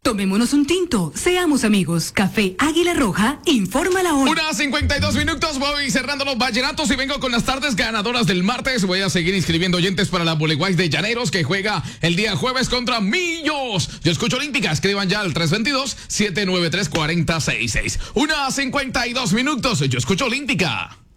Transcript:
Tomémonos un tinto, seamos amigos. Café Águila Roja, informa la hora. 1:52, voy cerrando los vallenatos y vengo con las tardes ganadoras del martes. Voy a seguir inscribiendo oyentes para la Boleguay de Llaneros que juega el día jueves contra Millos. Yo escucho Olímpica, escriban ya al 322-793-4066. 1:52, yo escucho Olímpica.